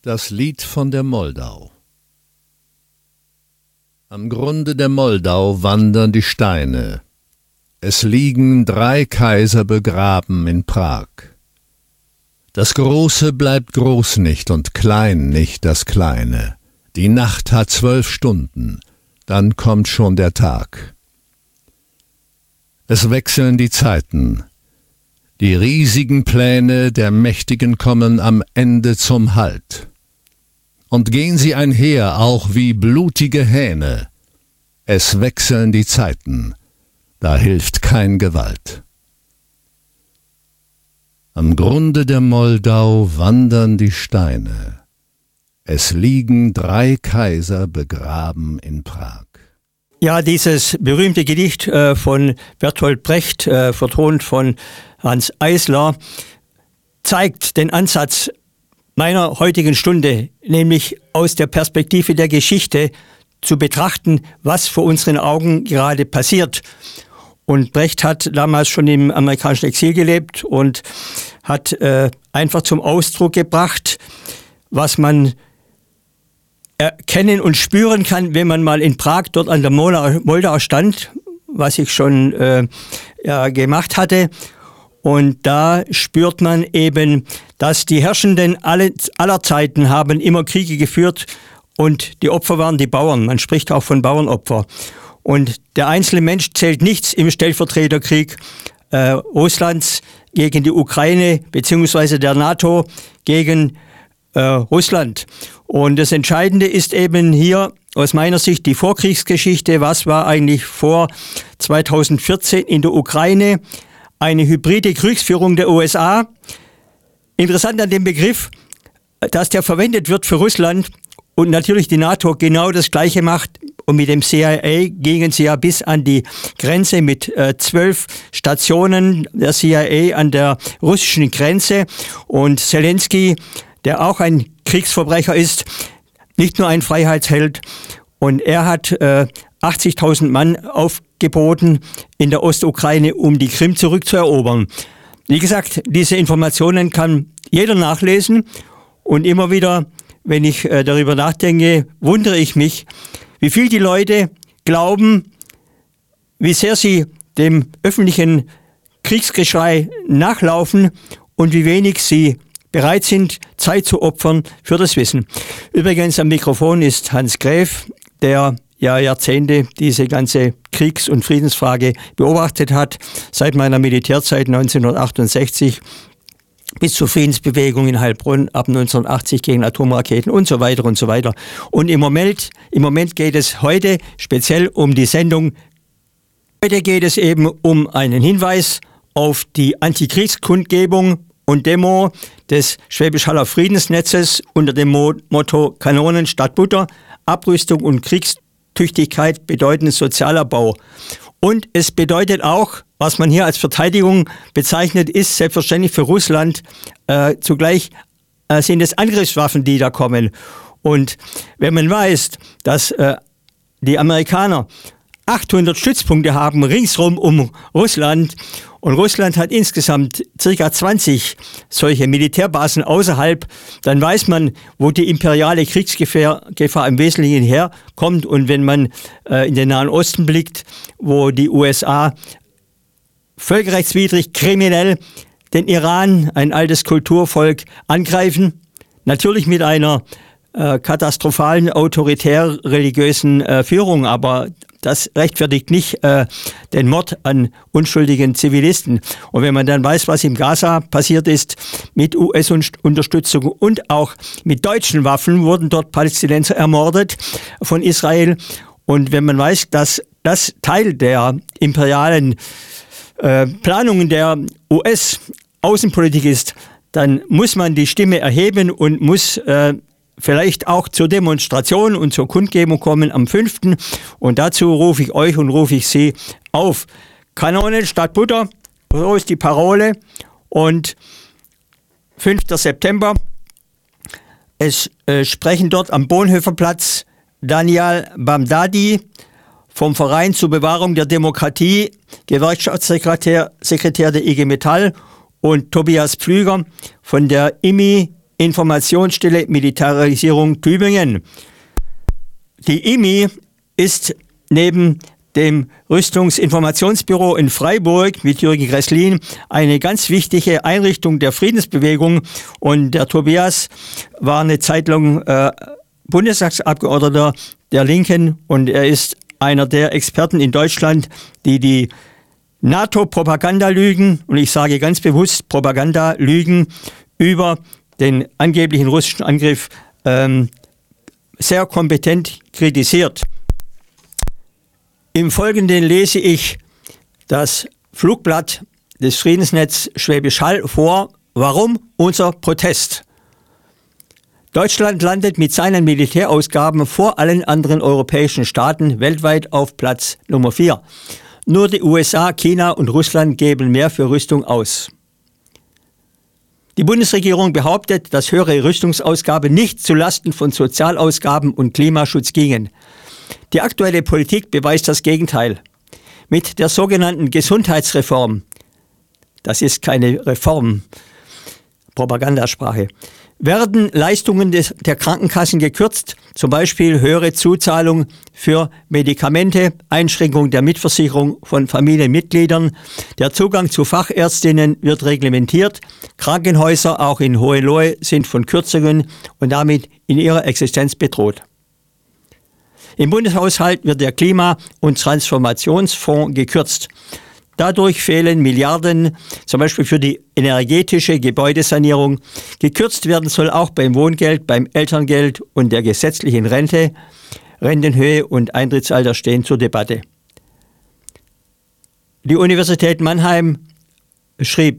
Das Lied von der Moldau. Am Grunde der Moldau wandern die Steine. Es liegen 3 Kaiser begraben in Prag. Das Große bleibt groß nicht und klein nicht das Kleine. Die Nacht hat 12 Stunden, dann kommt schon der Tag. Es wechseln die Zeiten. Die riesigen Pläne der Mächtigen kommen am Ende zum Halt. Und gehen sie einher auch wie blutige Hähne. Es wechseln die Zeiten, da hilft kein Gewalt. Am Grunde der Moldau wandern die Steine. Es liegen 3 Kaiser begraben in Prag. Ja, dieses berühmte Gedicht von Bertolt Brecht, vertont von Hans Eisler, zeigt den Ansatz meiner heutigen Stunde, nämlich aus der Perspektive der Geschichte zu betrachten, was vor unseren Augen gerade passiert. Und Brecht hat damals schon im amerikanischen Exil gelebt und hat einfach zum Ausdruck gebracht, was man erkennen und spüren kann, wenn man mal in Prag dort an der Moldau stand, was ich schon gemacht hatte. Und da spürt man eben, dass die Herrschenden aller Zeiten haben immer Kriege geführt und die Opfer waren die Bauern. Man spricht auch von Bauernopfer. Und der einzelne Mensch zählt nichts im Stellvertreterkrieg Russlands gegen die Ukraine beziehungsweise der NATO gegen Russland. Und das Entscheidende ist eben hier aus meiner Sicht die Vorkriegsgeschichte. Was war eigentlich vor 2014 in der Ukraine? Eine hybride Kriegsführung der USA. Interessant an dem Begriff, dass der verwendet wird für Russland und natürlich die NATO genau das Gleiche macht. Und mit dem CIA gingen sie ja bis an die Grenze mit 12 Stationen der CIA an der russischen Grenze. Und Zelensky, der auch ein Kriegsverbrecher ist, nicht nur ein Freiheitsheld. Und er hat 80.000 Mann aufgeboten in der Ostukraine, um die Krim zurückzuerobern. Wie gesagt, diese Informationen kann jeder nachlesen. Und immer wieder, wenn ich darüber nachdenke, wundere ich mich, wie viel die Leute glauben, wie sehr sie dem öffentlichen Kriegsgeschrei nachlaufen und wie wenig sie bereit sind, Zeit zu opfern für das Wissen. Übrigens am Mikrofon ist Hans Gräf, der ja Jahrzehnte diese ganze Kriegs- und Friedensfrage beobachtet hat, seit meiner Militärzeit 1968 bis zur Friedensbewegung in Heilbronn ab 1980 gegen Atomraketen und so weiter und so weiter. Und im Moment geht es heute speziell um die Sendung. Heute geht es eben um einen Hinweis auf die Antikriegskundgebung und Demo des Schwäbisch-Haller Friedensnetzes unter dem Motto Kanonen statt Butter, Abrüstung und Kriegstüchtigkeit bedeuten Sozialabbau. Und es bedeutet auch, was man hier als Verteidigung bezeichnet, ist selbstverständlich für Russland zugleich sind es Angriffswaffen, die da kommen. Und wenn man weiß, dass die Amerikaner 800 Stützpunkte haben ringsrum um Russland und Russland hat insgesamt ca. 20 solche Militärbasen außerhalb, dann weiß man, wo die imperiale Kriegsgefahr im Wesentlichen herkommt. Und wenn man in den Nahen Osten blickt, wo die USA völkerrechtswidrig, kriminell den Iran, ein altes Kulturvolk, angreifen, natürlich mit einer katastrophalen, autoritär-religiösen Führung, aber das rechtfertigt nicht den Mord an unschuldigen Zivilisten. Und wenn man dann weiß, was im Gaza passiert ist, mit US-Unterstützung und auch mit deutschen Waffen wurden dort Palästinenser ermordet von Israel. Und wenn man weiß, dass das Teil der imperialen Planungen der US-Außenpolitik ist, dann muss man die Stimme erheben und muss vielleicht auch zur Demonstration und zur Kundgebung kommen am 5. Und dazu rufe ich euch und rufe ich Sie auf. Kanonen statt Butter, so ist die Parole. Und 5. September, es sprechen dort am Bonhoefferplatz Daniel Bamdadi vom Verein zur Bewahrung der Demokratie, Gewerkschaftssekretär der IG Metall, und Tobias Pflüger von der IMI, Informationsstelle Militarisierung Tübingen. Die IMI ist neben dem Rüstungsinformationsbüro in Freiburg mit Jürgen Gresslin eine ganz wichtige Einrichtung der Friedensbewegung. Und der Tobias war eine Zeit lang Bundestagsabgeordneter der Linken und er ist einer der Experten in Deutschland, die NATO-Propagandalügen, und ich sage ganz bewusst Propagandalügen, über den angeblichen russischen Angriff sehr kompetent kritisiert. Im Folgenden lese ich das Flugblatt des Friedensnetz Schwäbisch Hall vor. Warum unser Protest? Deutschland landet mit seinen Militärausgaben vor allen anderen europäischen Staaten weltweit auf Platz Nummer 4. Nur die USA, China und Russland geben mehr für Rüstung aus. Die Bundesregierung behauptet, dass höhere Rüstungsausgaben nicht zulasten von Sozialausgaben und Klimaschutz gingen. Die aktuelle Politik beweist das Gegenteil. Mit der sogenannten Gesundheitsreform, das ist keine Reform, Propagandasprache, werden Leistungen der Krankenkassen gekürzt, zum Beispiel höhere Zuzahlung für Medikamente, Einschränkung der Mitversicherung von Familienmitgliedern, der Zugang zu Fachärztinnen wird reglementiert, Krankenhäuser auch in Hohenlohe sind von Kürzungen und damit in ihrer Existenz bedroht. Im Bundeshaushalt wird der Klima- und Transformationsfonds gekürzt. Dadurch fehlen Milliarden, zum Beispiel für die energetische Gebäudesanierung. Gekürzt werden soll auch beim Wohngeld, beim Elterngeld und der gesetzlichen Rente. Rentenhöhe und Eintrittsalter stehen zur Debatte. Die Universität Mannheim schrieb: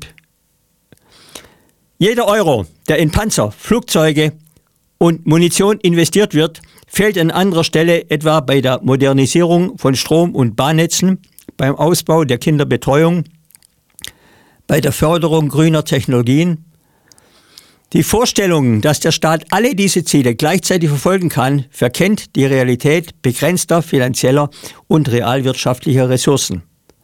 Jeder Euro, der in Panzer, Flugzeuge und Munition investiert wird, fehlt an anderer Stelle, etwa bei der Modernisierung von Strom- und Bahnnetzen, beim Ausbau der Kinderbetreuung, bei der Förderung grüner Technologien. Die Vorstellung, dass der Staat alle diese Ziele gleichzeitig verfolgen kann, verkennt die Realität begrenzter finanzieller und realwirtschaftlicher Ressourcen.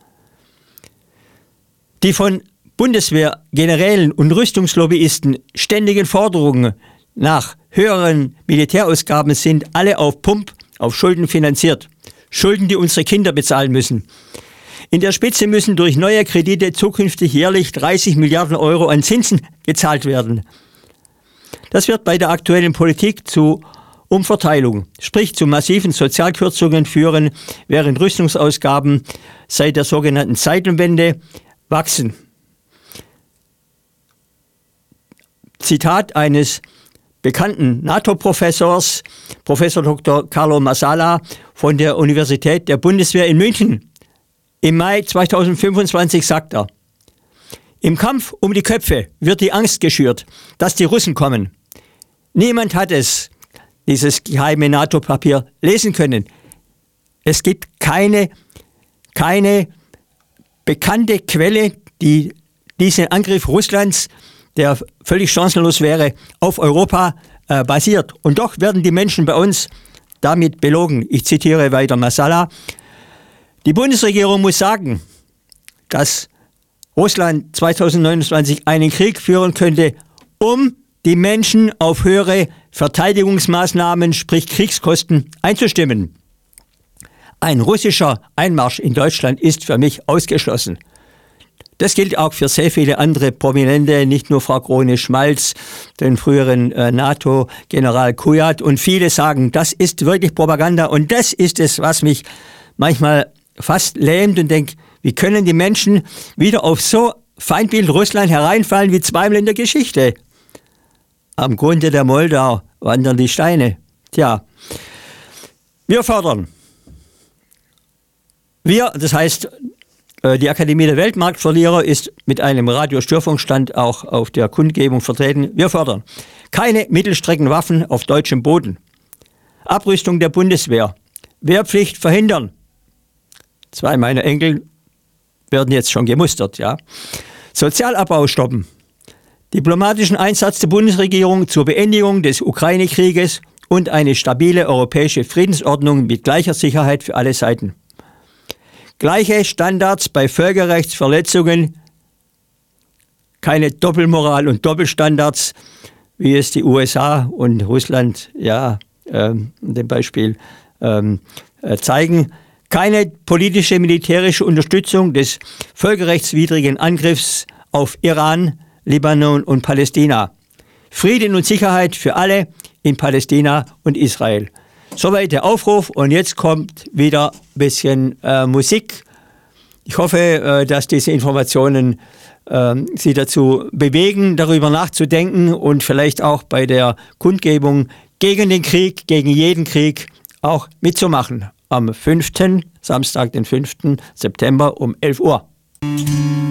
Die von Bundeswehrgenerälen und Rüstungslobbyisten ständigen Forderungen nach höheren Militärausgaben sind alle auf Pump, auf Schulden finanziert. Schulden, die unsere Kinder bezahlen müssen. In der Spitze müssen durch neue Kredite zukünftig jährlich 30 Milliarden Euro an Zinsen gezahlt werden. Das wird bei der aktuellen Politik zu Umverteilung, sprich zu massiven Sozialkürzungen führen, während Rüstungsausgaben seit der sogenannten Zeitenwende wachsen. Zitat eines bekannten NATO-Professors, Professor Dr. Carlo Massala von der Universität der Bundeswehr in München. Im Mai 2025 sagt er: Im Kampf um die Köpfe wird die Angst geschürt, dass die Russen kommen. Niemand hat dieses geheime NATO-Papier lesen können. Es gibt keine bekannte Quelle, die diesen Angriff Russlands, der völlig chancenlos wäre, auf Europa basiert. Und doch werden die Menschen bei uns damit belogen. Ich zitiere weiter Massala: Die Bundesregierung muss sagen, dass Russland 2029 einen Krieg führen könnte, um die Menschen auf höhere Verteidigungsmaßnahmen, sprich Kriegskosten, einzustimmen. Ein russischer Einmarsch in Deutschland ist für mich ausgeschlossen. Das gilt auch für sehr viele andere Prominente, nicht nur Frau Krone-Schmalz, den früheren NATO-General Kujat. Und viele sagen, das ist wirklich Propaganda. Und das ist es, was mich manchmal fast lähmt und denkt, wie können die Menschen wieder auf so Feindbild Russland hereinfallen wie zweimal in der Geschichte? Am Grunde der Moldau wandern die Steine. Tja, wir fordern. Das heißt, die Akademie der Weltmarktverlierer ist mit einem Radiostörfunkstand auch auf der Kundgebung vertreten. Wir fordern keine Mittelstreckenwaffen auf deutschem Boden. Abrüstung der Bundeswehr. Wehrpflicht verhindern. 2 meiner Enkel werden jetzt schon gemustert, ja. Sozialabbau stoppen. Diplomatischen Einsatz der Bundesregierung zur Beendigung des Ukraine-Krieges und eine stabile europäische Friedensordnung mit gleicher Sicherheit für alle Seiten. Gleiche Standards bei Völkerrechtsverletzungen, keine Doppelmoral und Doppelstandards, wie es die USA und Russland in dem Beispiel zeigen. Keine politische, militärische Unterstützung des völkerrechtswidrigen Angriffs auf Iran, Libanon und Palästina. Frieden und Sicherheit für alle in Palästina und Israel. Soweit der Aufruf und jetzt kommt wieder ein bisschen Musik. Ich hoffe, dass diese Informationen Sie dazu bewegen, darüber nachzudenken und vielleicht auch bei der Kundgebung gegen den Krieg, gegen jeden Krieg auch mitzumachen. Am 5. Samstag, den 5. September um 11 Uhr.